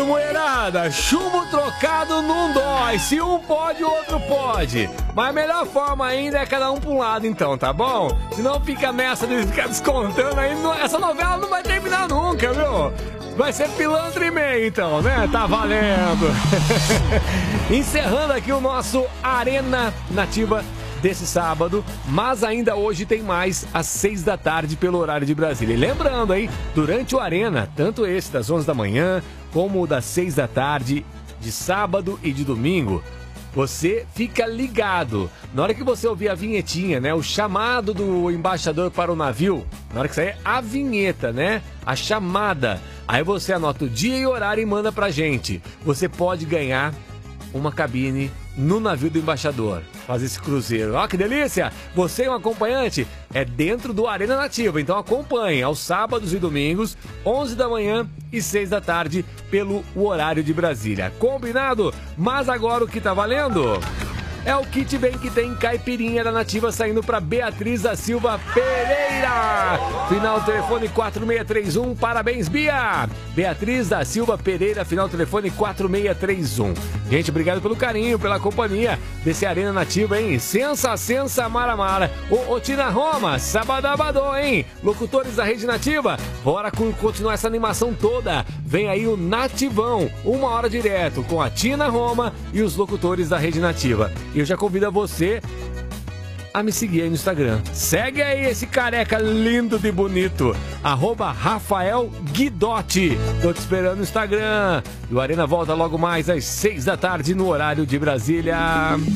Lembrando, mulherada, chumbo trocado não dói. Se um pode, o outro pode. Mas a melhor forma ainda é cada um pra um lado, então, tá bom? Senão fica nessa de ficar descontando aí. Essa novela não vai terminar nunca, viu? Vai ser pilantra e meio, então, né? Tá valendo. Encerrando aqui o nosso Arena Nativa desse sábado, mas ainda hoje tem mais às 6 da tarde pelo horário de Brasília. E lembrando, hein, durante o Arena, tanto esse das 11 da manhã, como o das 6 da tarde, de sábado e de domingo, você fica ligado. Na hora que você ouvir a vinhetinha, né, o chamado do embaixador para o navio, na hora que sair a vinheta, né, a chamada, aí você anota o dia e horário e manda pra gente. Você pode ganhar uma cabine no navio do embaixador, fazer esse cruzeiro. Ó, que delícia! Você é um acompanhante? É dentro do Arena Nativa, então acompanhe aos sábados e domingos, 11 da manhã e 6 da tarde, pelo horário de Brasília. Combinado? Mas agora o que tá valendo é o kit bem que tem caipirinha da Nativa saindo para Beatriz da Silva Pereira. Final telefone 4631. Parabéns, Bia! Beatriz da Silva Pereira, final telefone 4631. Gente, obrigado pelo carinho, pela companhia desse Arena Nativa, hein? Sensa Maramara. Ô, Tina Roma, sabadabadô, hein? Locutores da Rede Nativa, bora continuar essa animação toda. Vem aí o Nativão, 1 hora direto com a Tina Roma e os locutores da Rede Nativa. E eu já convido você a me seguir aí no Instagram. Segue aí esse careca lindo de bonito, @Rafael Guidotti. Tô te esperando no Instagram. E o Arena volta logo mais às 6 da tarde no horário de Brasília.